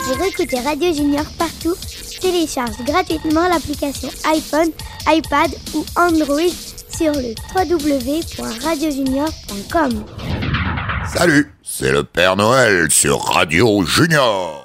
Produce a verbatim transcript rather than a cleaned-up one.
Pour écouter Radio Junior partout, télécharge gratuitement l'application iPhone, iPad ou Android sur le w w w point radio junior point com. Salut, c'est le Père Noël sur Radio Junior.